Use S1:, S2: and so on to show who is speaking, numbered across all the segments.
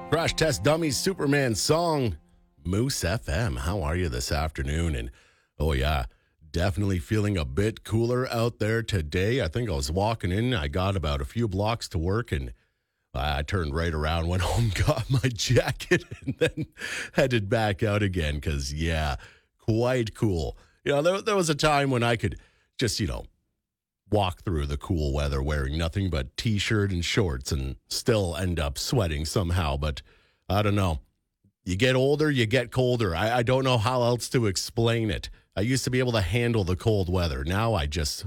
S1: Crash Test Dummies Superman song, Moose FM. How are you this afternoon? And oh yeah, definitely feeling a bit cooler out there today. I think I was walking in, I got about a few blocks to work, and I turned right around, went home, got my jacket, and then headed back out again because, yeah, quite cool. You know, there was a time when I could just, walk through the cool weather wearing nothing but T-shirt and shorts and still end up sweating somehow. But I don't know. You get older, you get colder. I don't know how else to explain it. I used to be able to handle the cold weather. Now I just...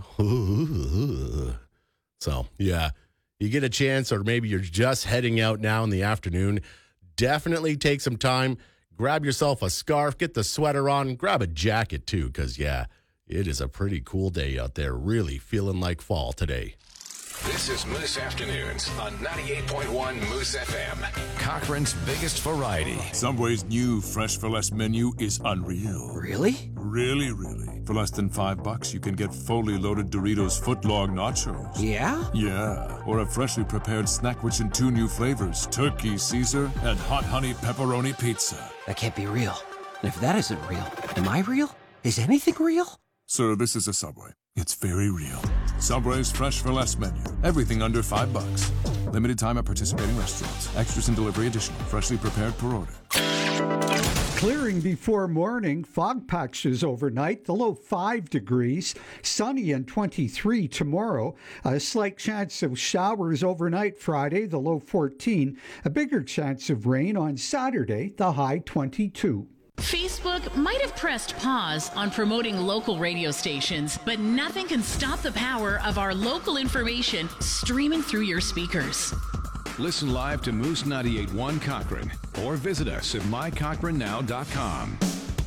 S1: So, yeah, you get a chance, or maybe you're just heading out now in the afternoon. Definitely take some time. Grab yourself a scarf, get the sweater on, grab a jacket too, because, yeah, it is a pretty cool day out there. Really feeling like fall today.
S2: This is Moose Afternoons on 98.1 Moose FM. Cochrane's biggest variety.
S3: Subway's new Fresh for Less menu is unreal.
S4: Really?
S3: Really. For less than $5, you can get fully loaded Doritos footlong nachos.
S4: Yeah?
S3: Yeah. Or a freshly prepared snack-rich in 2 new flavors, Turkey Caesar and Hot Honey Pepperoni Pizza.
S4: That can't be real. And if that isn't real, am I real? Is anything real?
S3: Sir, this is a Subway. It's very real. Subway's Fresh for Less menu. Everything under $5. Limited time at participating restaurants. Extras and delivery additional. Freshly prepared per order.
S5: Clearing before morning, fog patches overnight, the low 5 degrees, sunny and 23 tomorrow, a slight chance of showers overnight Friday, the low 14, a bigger chance of rain on Saturday, the high 22.
S6: Facebook might have pressed pause on promoting local radio stations, but nothing can stop the power of our local information streaming through your speakers.
S2: Listen live to Moose 98.1 Cochrane or visit us at mycochranenow.com.